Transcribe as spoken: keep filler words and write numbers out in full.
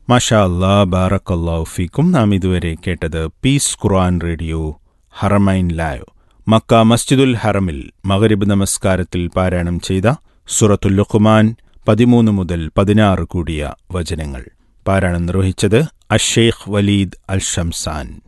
മാഷാ അല്ലാ, ബാറക്കല്ലാഹു ഫീക്കും. നാം ഇതുവരെ കേട്ടത് പീസ് ഖുർആൻ റേഡിയോ ഹറമൈൻ ലൈവ് മക്ക മസ്ജിദുൽ ഹറമിൽ മഗ്രിബ് നമസ്കാരത്തിൽ പാരായണം ചെയ്ത സൂറത്തുൽ ലുഖ്മാൻ പതിമൂന്ന് മുതൽ പതിനാറ് കൂടിയ വചനങ്ങൾ. പാരായണം നിർവഹിച്ചത് അഷ്ഷെയ്ഖ് വലീദ് അൽ ഷംസാൻ.